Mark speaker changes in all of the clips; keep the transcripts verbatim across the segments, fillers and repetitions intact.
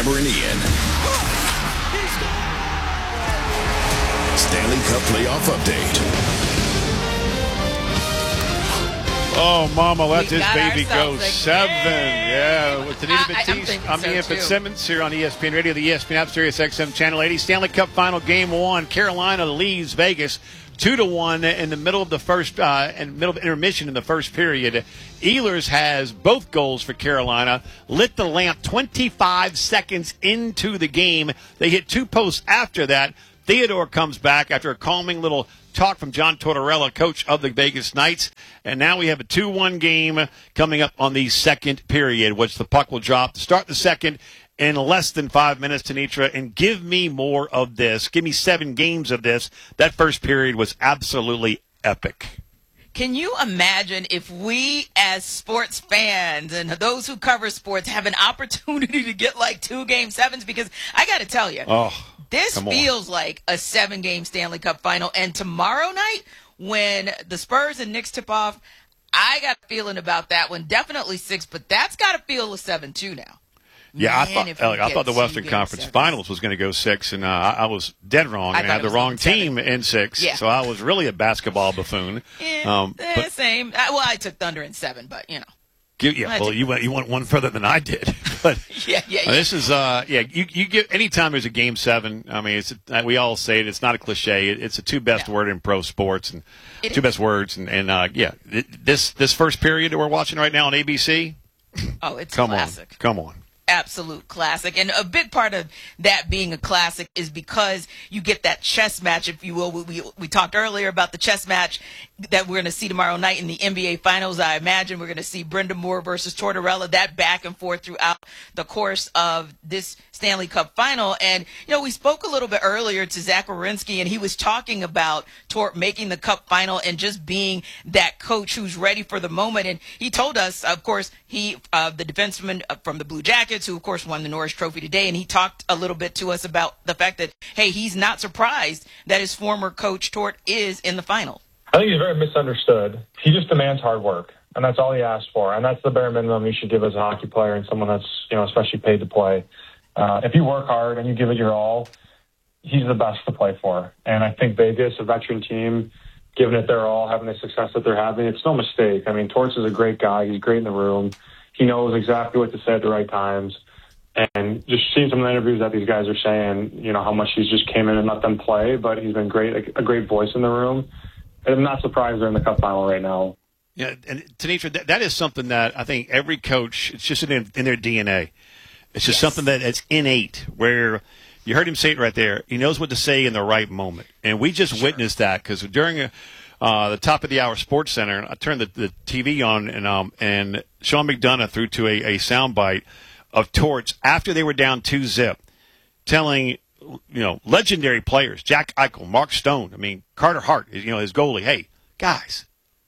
Speaker 1: Hammer and Ian. Stanley Cup playoff update.
Speaker 2: Oh, Mama, let
Speaker 3: We
Speaker 2: this baby go seven.
Speaker 3: Yeah.
Speaker 2: Yeah, with Tanita Batiste. I'm
Speaker 3: so
Speaker 2: Ian
Speaker 3: too.
Speaker 2: Fitzsimmons here on E S P N Radio, the E S P N app, Sirius X M Channel eighty. Stanley Cup Final Game One. Carolina leads Vegas two to one in the middle of the first, uh, in middle of intermission in the first period. Ehlers has both goals for Carolina. Lit the lamp twenty-five seconds into the game. They hit two posts after that. Theodore comes back after a calming little talk from John Tortorella, coach of the Vegas Knights. And now we have a two one game coming up on the second period, which the puck will drop to start the second in less than five minutes, Tanitra. And give me more of this. Give me seven games of this. That first period was absolutely epic.
Speaker 3: Can you imagine if we as sports fans and those who cover sports have an opportunity to get like two game sevens? Because I got to tell you,
Speaker 2: Oh,
Speaker 3: this
Speaker 2: come on.
Speaker 3: feels like a seven game Stanley Cup final. And tomorrow night, when the Spurs and Knicks tip off, I got a feeling about that one. Definitely six, but that's got to feel a seven two now.
Speaker 2: Yeah, I
Speaker 3: Man,
Speaker 2: thought
Speaker 3: if we
Speaker 2: Alec, I
Speaker 3: get
Speaker 2: thought the
Speaker 3: two
Speaker 2: Western
Speaker 3: game
Speaker 2: Conference
Speaker 3: sevens.
Speaker 2: Finals was going to go six, and uh, I, I was dead wrong.
Speaker 3: I
Speaker 2: and
Speaker 3: thought
Speaker 2: had
Speaker 3: it
Speaker 2: the
Speaker 3: was
Speaker 2: wrong
Speaker 3: going seven.
Speaker 2: team in six,
Speaker 3: Yeah.
Speaker 2: so I was really a basketball buffoon.
Speaker 3: Yeah,
Speaker 2: Um,
Speaker 3: eh,
Speaker 2: but
Speaker 3: same. Uh, Well, I took Thunder in seven, but, you know.
Speaker 2: give, yeah,
Speaker 3: I
Speaker 2: well,
Speaker 3: did-
Speaker 2: you went you went one further than I did. But
Speaker 3: Yeah, yeah,
Speaker 2: uh,
Speaker 3: yeah.
Speaker 2: this is uh, yeah. You you get anytime there's a game seven. I mean, it's uh, we all say it. It's not a cliche. It, it's the two best
Speaker 3: No.
Speaker 2: word in pro sports and
Speaker 3: It
Speaker 2: two
Speaker 3: is.
Speaker 2: best words. And, and uh, yeah, th- this this first period that we're watching right now on A B C.
Speaker 3: Oh, it's
Speaker 2: Come
Speaker 3: classic.
Speaker 2: on, come on.
Speaker 3: Absolute classic. And a big part of that being a classic is because you get that chess match, if you will. We, we, we talked earlier about the chess match that we're going to see tomorrow night in the N B A Finals. I imagine we're going to see Brenda Moore versus Tortorella, that back and forth throughout the course of this Stanley Cup Final. And, you know, we spoke a little bit earlier to Zach Werenski, and he was talking about Tort making the Cup Final and just being that coach who's ready for the moment. And he told us, of course, he, uh, the defenseman from the Blue Jackets, who, of course, won the Norris Trophy today, and he talked a little bit to us about the fact that, hey, he's not surprised that his former coach, Tort, is in the final.
Speaker 4: I think he's very misunderstood. He just demands hard work, and that's all he asks for, and that's the bare minimum you should give as a hockey player and someone that's, you know, especially paid to play. Uh, if you work hard and you give it your all, he's the best to play for. And I think Vegas, a veteran team, giving it their all, having the success that they're having, it's no mistake. I mean, Torts is a great guy. He's great in the room. He knows exactly what to say at the right times. And just seeing some of the interviews that these guys are saying, you know, how much he's just came in and let them play, but he's been great, a great voice in the room. And I'm not surprised they're in the Cup Final right now.
Speaker 2: Yeah, and Tanisha, that, that is something that I think every coach, it's just in, in their D N A. It's just
Speaker 3: Yes.
Speaker 2: something that it's innate, where you heard him say it right there. He knows what to say in the right moment. And we just
Speaker 3: Sure.
Speaker 2: witnessed that because during a, uh, the top of the hour Sports Center, I turned the, the T V on, and um, and Sean McDonough threw to a, a soundbite of Torts after they were down two zip, telling, you know, legendary players, Jack Eichel, Mark Stone, I mean, Carter Hart, you know, his goalie, hey, guys,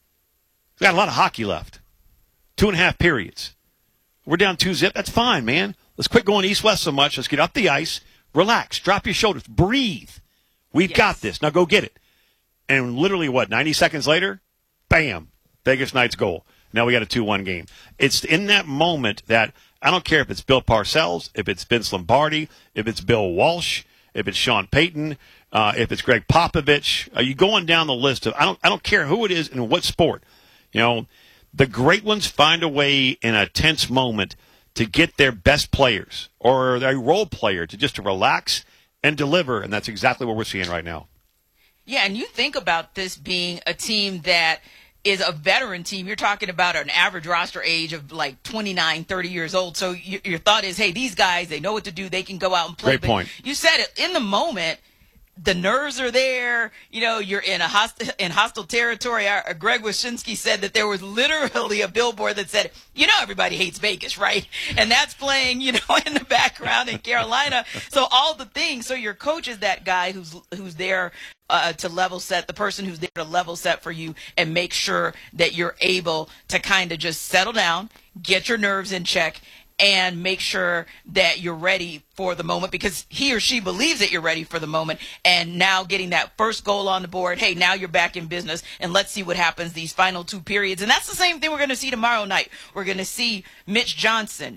Speaker 2: we got a lot of hockey left. Two and a half periods. We're down two zip. That's fine, man. Let's quit going east-west so much. Let's get up the ice, relax, drop your shoulders, breathe. We've
Speaker 3: Yes.
Speaker 2: got this. Now go get it. And literally, what, ninety seconds later, bam, Vegas Knights goal. Now we got a two one game. It's in that moment that I don't care if it's Bill Parcells, if it's Vince Lombardi, if it's Bill Walsh, if it's Sean Payton, uh, if it's Greg Popovich. Are you going down the list of, I don't, I don't care who it is and what sport. You know, the great ones find a way in a tense moment to get their best players or their role player to just to relax and deliver, and that's exactly what we're seeing right now.
Speaker 3: Yeah, and you think about this being a team that is a veteran team. You're talking about an average roster age of like twenty-nine, thirty years old. So you, your thought is, hey, these guys, they know what to do. They can go out and play.
Speaker 2: Great
Speaker 3: But
Speaker 2: point.
Speaker 3: You said it in the moment. The nerves are there. You know, you're in a hostile, in hostile territory. Our, Greg Wyshynski said that there was literally a billboard that said, you know, everybody hates Vegas, right? And that's playing, you know, in the background in Carolina. So all the things. So your coach is that guy who's who's there uh, to level set, the person who's there to level set for you and make sure that you're able to kind of just settle down, get your nerves in check, and make sure that you're ready for the moment, because he or she believes that you're ready for the moment. And now getting that first goal on the board, hey, now you're back in business, and let's see what happens these final two periods. And that's the same thing we're going to see tomorrow night. We're going to see Mitch Johnson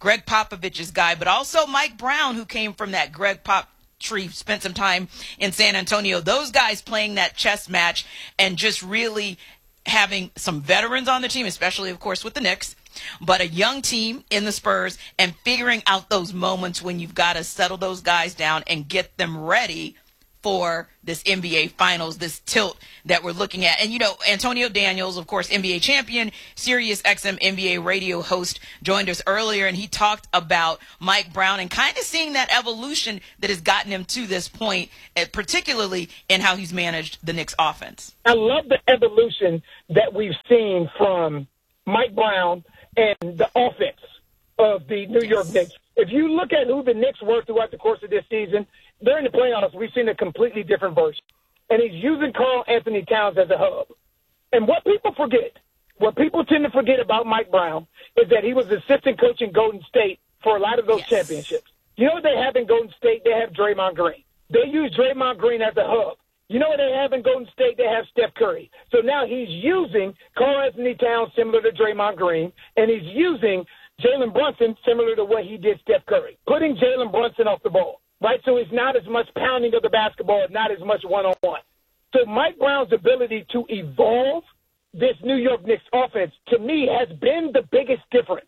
Speaker 3: Greg Popovich's guy, but also Mike Brown, who came from that Greg Pop tree, spent some time in San Antonio. Those guys playing that chess match and just really having some veterans on the team, especially, of course, with the Knicks, but a young team in the Spurs, and figuring out those moments when you've got to settle those guys down and get them ready for this N B A Finals, this tilt that we're looking at. And, you know, Antonio Daniels, of course, N B A champion, Sirius X M N B A radio host, joined us earlier, and he talked about Mike Brown and kind of seeing that evolution that has gotten him to this point, particularly in how he's managed the Knicks offense.
Speaker 5: I love the evolution that we've seen from Mike Brown and the offense of the New York
Speaker 3: Yes.
Speaker 5: Knicks. If you look at who the Knicks were throughout the course of this season, during the playoffs, we've seen a completely different version. And he's using Karl Anthony Towns as a hub. And what people forget, what people tend to forget about Mike Brown is that he was assistant coach in Golden State for a lot of those
Speaker 3: Yes.
Speaker 5: championships. You know what they have in Golden State? They have Draymond Green. They use Draymond Green as a hub. You know what they have in Golden State? They have Steph Curry. So now he's using Karl Anthony Towns similar to Draymond Green, and he's using Jalen Brunson similar to what he did Steph Curry, putting Jalen Brunson off the ball. Right, so it's not as much pounding of the basketball, not as much one-on-one. So Mike Brown's ability to evolve this New York Knicks offense, to me, has been the biggest difference.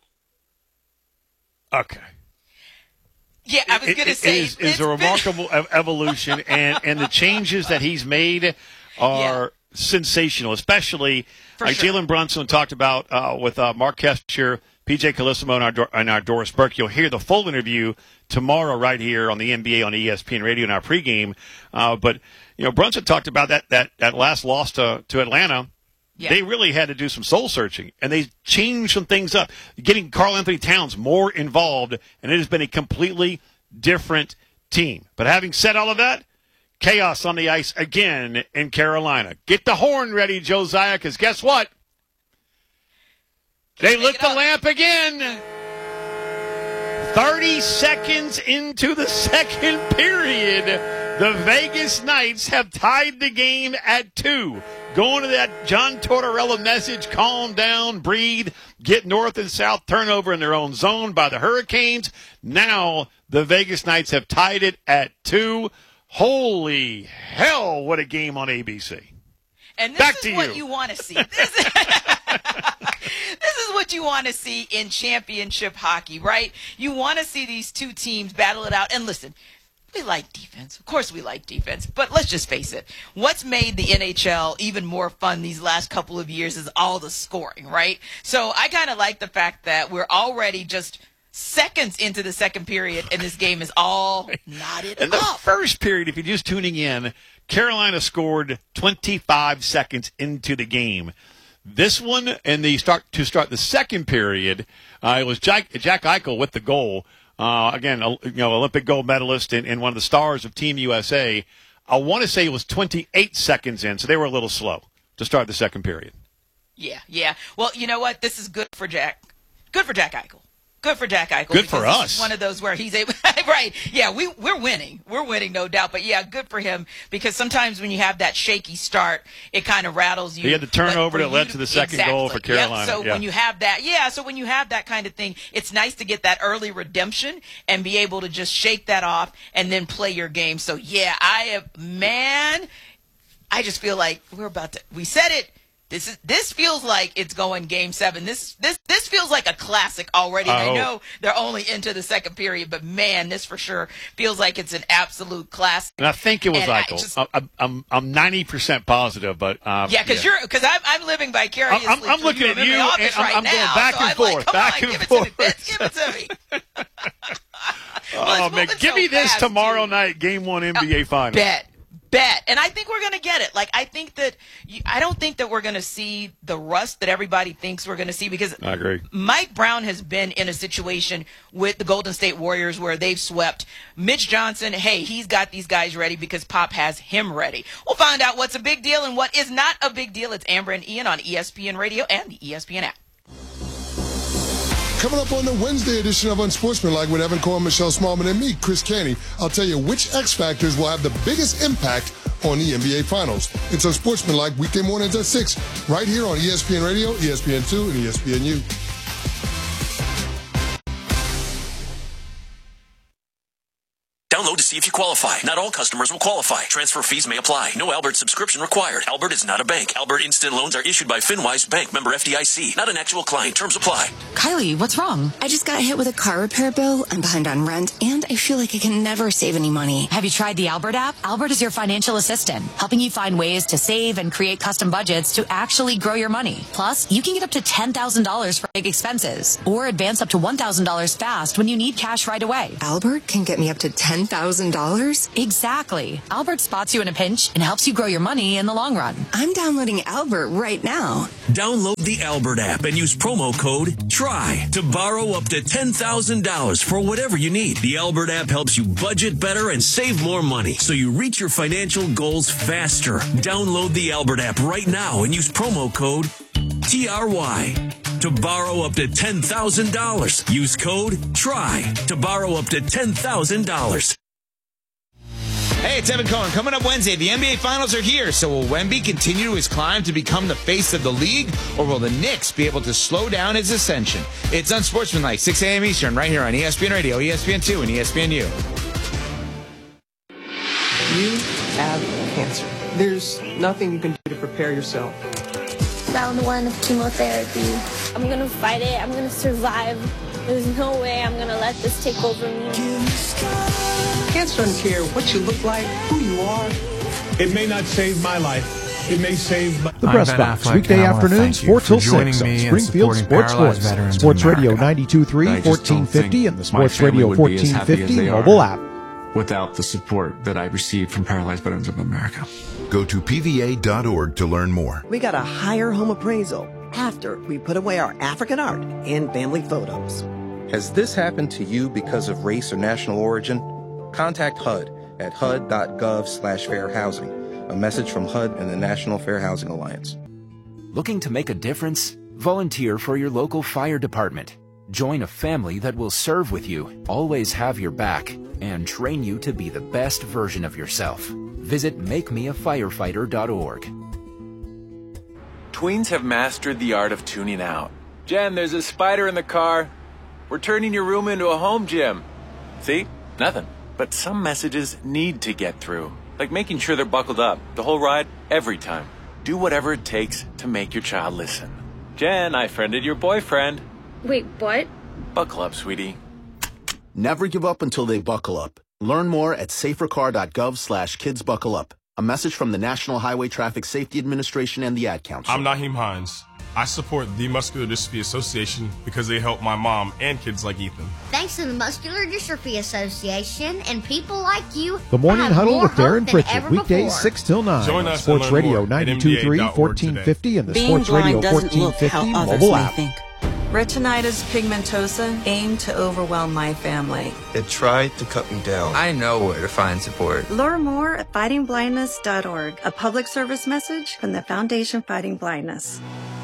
Speaker 2: Okay.
Speaker 3: Yeah, I was going to say.
Speaker 2: It is, is a remarkable been... evolution, and, and the changes that he's made are yeah. sensational, especially
Speaker 3: For
Speaker 2: like
Speaker 3: sure.
Speaker 2: Jalen Brunson talked about uh, with uh, Mark Kessler, P J Calissimo, and our, and our Doris Burke. You'll hear the full interview tomorrow right here on the N B A on E S P N Radio in our pregame. Uh, but, you know, Brunson talked about that that, that last loss to, to Atlanta. Yeah. They really had to do some soul searching, and they changed some things up, getting Karl Anthony Towns more involved, and it has been a completely different team. But having said all of that, chaos on the ice again in Carolina. Get the horn ready, Josiah, because guess what? They lit the lamp again. thirty seconds into the second period, the Vegas Knights have tied the game at two. Going to that John Tortorella message, calm down, breathe, get north and south turnover in their own zone by the Hurricanes. Now the Vegas Knights have tied it at two. Holy hell, what a game on A B C.
Speaker 3: And this
Speaker 2: Back
Speaker 3: is
Speaker 2: to
Speaker 3: what
Speaker 2: you.
Speaker 3: you want to see. This is, this is what you want to see in championship hockey, right? You want to see these two teams battle it out. And listen, we like defense. Of course we like defense. But let's just face it. What's made the N H L even more fun these last couple of years is all the scoring, right? So I kind of like the fact that we're already just seconds into the second period, and this game is all knotted
Speaker 2: In the
Speaker 3: up.
Speaker 2: first period, if you're just tuning in, Carolina scored twenty-five seconds into the game. This one, and the start to start the second period, uh, it was Jack, Jack Eichel with the goal. Uh, again, a, you know, Olympic gold medalist and, and one of the stars of Team U S A. I want to say it was twenty-eight seconds in, so they were a little slow to start the second period.
Speaker 3: Yeah, yeah. Well, you know what? This is good for Jack. Good for Jack Eichel. Good for Jack Eichel.
Speaker 2: Good for
Speaker 3: this
Speaker 2: us.
Speaker 3: is one of those where he's able, right? Yeah, we we're winning. We're winning, no doubt. But yeah, good for him, because sometimes when you have that shaky start, it kind of rattles you.
Speaker 2: He had the turnover
Speaker 3: But
Speaker 2: that
Speaker 3: for
Speaker 2: led
Speaker 3: you
Speaker 2: to the second
Speaker 3: exactly.
Speaker 2: goal for Carolina.
Speaker 3: Yep. So
Speaker 2: yeah.
Speaker 3: when you have that, yeah. So when you have that kind of thing, it's nice to get that early redemption and be able to just shake that off and then play your game. So yeah, I am man. I just feel like we're about to. We said it. This is this feels like it's going game seven. This this this feels like a classic already. And I know they're only into the second period, but man, this for sure feels like it's an absolute classic.
Speaker 2: And I think it was
Speaker 3: And I
Speaker 2: Eichel.
Speaker 3: just-
Speaker 2: I'm I'm I'm ninety percent positive, but um,
Speaker 3: Yeah, because
Speaker 2: yeah.
Speaker 3: you're because I'm I'm living vicariously.
Speaker 2: I'm- I'm
Speaker 3: through
Speaker 2: looking
Speaker 3: you
Speaker 2: at you,
Speaker 3: in the office
Speaker 2: and I'm-
Speaker 3: right
Speaker 2: I'm going
Speaker 3: now,
Speaker 2: back
Speaker 3: so
Speaker 2: and
Speaker 3: I'm like,
Speaker 2: forth,
Speaker 3: come
Speaker 2: back
Speaker 3: on,
Speaker 2: and
Speaker 3: give
Speaker 2: forth.
Speaker 3: It to me, bitch, give it to me. Well,
Speaker 2: Oh
Speaker 3: it's
Speaker 2: man,
Speaker 3: moving
Speaker 2: give
Speaker 3: so
Speaker 2: me this
Speaker 3: fast,
Speaker 2: tomorrow
Speaker 3: too.
Speaker 2: night, Game One N B A Finals.
Speaker 3: Bet. Bet. And I think we're going to get it. Like, I think that you, I don't think that we're going to see the rust that everybody thinks we're going to see, because
Speaker 2: I agree.
Speaker 3: Mike Brown has been in a situation with the Golden State Warriors where they've swept. Mitch Johnson, hey, he's got these guys ready because Pop has him ready. We'll find out what's a big deal and what is not a big deal. It's Amber and Ian on E S P N Radio and the E S P N app.
Speaker 6: Coming up on the Wednesday edition of Unsportsmanlike with Evan Cohen, Michelle Smallman, and me, Chris Canty, I'll tell you which X Factors will have the biggest impact on the N B A Finals. It's Unsportsmanlike weekday mornings at six, right here on E S P N Radio, E S P N two, and E S P N U.
Speaker 7: Download to see if you qualify. Not all customers will qualify. Transfer fees may apply. No Albert subscription required. Albert is not a bank. Albert Instant Loans are issued by FinWise Bank, member F D I C. Not an actual client. Terms apply.
Speaker 8: Kylie, what's wrong?
Speaker 9: I just got hit with a car repair bill. I'm behind on rent, and I feel like I can never save any money.
Speaker 8: Have you tried the Albert app? Albert is your financial assistant, helping you find ways to save and create custom budgets to actually grow your money. Plus, you can get up to ten thousand dollars for big expenses, or advance up to one thousand dollars fast when you need cash right away.
Speaker 9: Albert can get me up to ten thousand dollars?
Speaker 8: Exactly. Albert spots you in a pinch and helps you grow your money in the long run.
Speaker 9: I'm downloading Albert right now.
Speaker 7: Download the Albert app and use promo code TRY to borrow up to ten thousand dollars for whatever you need. The Albert app helps you budget better and save more money so you reach your financial goals faster. Download the Albert app right now and use promo code T R Y to borrow up to ten thousand dollars. Use code TRY to borrow up to ten thousand dollars.
Speaker 10: Hey, it's Evan Cohen. Coming up Wednesday, the N B A Finals are here. So will Wemby continue his climb to become the face of the league, or will the Knicks be able to slow down his ascension? It's Unsportsmanlike, six a.m. Eastern, right here on E S P N Radio, E S P N two, and E S P N U.
Speaker 11: You have cancer. There's nothing you can do to prepare yourself.
Speaker 12: Round one of chemotherapy. I'm gonna fight it. I'm gonna survive. There's no way I'm gonna let this take over me.
Speaker 11: Cancer doesn't care what you look like, who you are.
Speaker 13: It may not save my life. It may save my...
Speaker 14: The Press Box, weekday afternoons, four till six on Springfield Sports Voice, Sports Radio ninety-two point three, fourteen fifty, and the Sports Radio fourteen fifty mobile app.
Speaker 15: Without the support that I received from Paralyzed Veterans of America.
Speaker 1: Go to P V A dot org to learn more.
Speaker 16: We got a higher home appraisal after we put away our African art and family photos.
Speaker 17: Has this happened to you because of race or national origin? Contact H U D at H U D dot gov slash fair housing. A message from H U D and the National Fair Housing Alliance.
Speaker 18: Looking to make a difference? Volunteer for your local fire department. Join a family that will serve with you, always have your back, and train you to be the best version of yourself. Visit make me a firefighter dot org.
Speaker 19: Tweens have mastered the art of tuning out. Jen, there's a spider in the car. We're turning your room into a home gym. See? Nothing. But some messages need to get through. Like making sure they're buckled up, the whole ride, every time. Do whatever it takes to make your child listen. Jen, I friended your boyfriend.
Speaker 12: Wait, what?
Speaker 19: Buckle up, sweetie.
Speaker 20: Never give up until they buckle up. Learn more at safercar dot gov slash kids buckle up. A message from the National Highway Traffic Safety Administration and the Ad Council.
Speaker 21: I'm Naheem Hines. I support the Muscular Dystrophy Association because they help my mom and kids like Ethan.
Speaker 22: Thanks to the Muscular Dystrophy Association and people like you.
Speaker 14: The Morning Huddle with Darren Pritchett, weekdays six till nine.
Speaker 21: Join
Speaker 14: on
Speaker 21: us
Speaker 14: Sports Radio ninety-two point three, fourteen fifty, and the
Speaker 23: Being
Speaker 14: Sports Radio
Speaker 23: blind doesn't
Speaker 14: fourteen
Speaker 23: look
Speaker 14: fifty
Speaker 23: how others
Speaker 14: mobile
Speaker 23: may
Speaker 14: app.
Speaker 23: think. Retinitis pigmentosa aimed to overwhelm my family.
Speaker 24: It tried to cut me down. I know where to find support.
Speaker 23: Learn more at fighting blindness dot org, a public service message from the Foundation Fighting Blindness.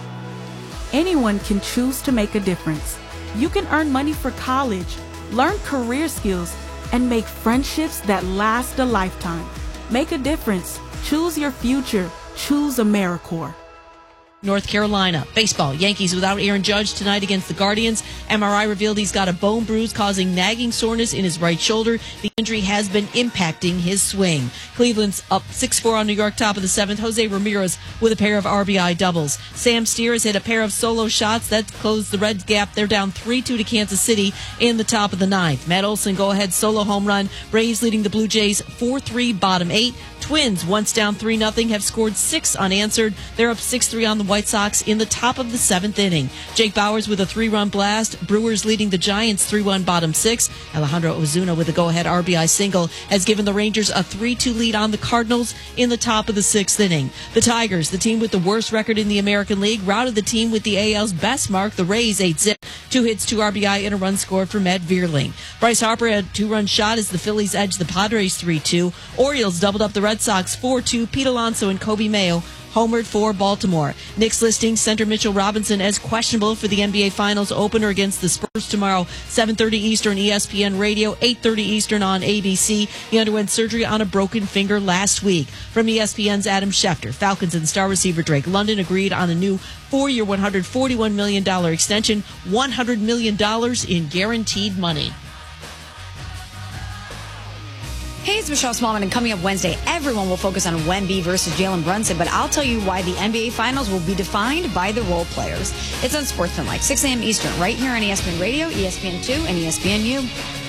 Speaker 25: Anyone can choose to make a difference. You can earn money for college, learn career skills, and make friendships that last a lifetime. Make a difference. Choose your future. Choose AmeriCorps.
Speaker 26: North Carolina. Baseball. Yankees without Aaron Judge tonight against the Guardians. M R I revealed he's got a bone bruise causing nagging soreness in his right shoulder. The injury has been impacting his swing. Cleveland's up six four on New York, top of the seventh. Jose Ramirez with a pair of R B I doubles. Sam Steer has hit a pair of solo shots that closed the Reds gap. They're down three two to Kansas City in the top of the ninth. Matt Olson go-ahead solo home run. Braves leading the Blue Jays four three, bottom eight. Twins, once down three nothing, have scored six unanswered. They're up six three on the White Sox in the top of the seventh inning. Jake Bowers with a three-run blast. Brewers leading the Giants three one, bottom six. Alejandro Ozuna with a go-ahead R B I single has given the Rangers a three two lead on the Cardinals in the top of the sixth inning. The Tigers, the team with the worst record in the American League, routed the team with the A L's best mark, the Rays, eight zip. Two hits, two R B I, and a run scored for Matt Vierling. Bryce Harper had a two-run shot as the Phillies edged the Padres three two. Orioles doubled up the Red Sox four two. Pete Alonso and Kobe Mayo homered for Baltimore. Knicks listing center Mitchell Robinson as questionable for the N B A Finals opener against the Spurs tomorrow, seven thirty Eastern, E S P N Radio, eight thirty Eastern on A B C. He underwent surgery on a broken finger last week. From E S P N's Adam Schefter, Falcons and star receiver Drake London agreed on a new four-year, one hundred forty-one million dollars extension, one hundred million dollars in guaranteed money.
Speaker 2: Hey, it's Michelle Smallman, and coming up Wednesday, everyone will focus on Wemby versus Jalen Brunson, but I'll tell you why the N B A Finals will be defined by the role players. It's on Sportsmanlike, six a.m. Eastern, right here on E S P N Radio, E S P N two, and E S P N U.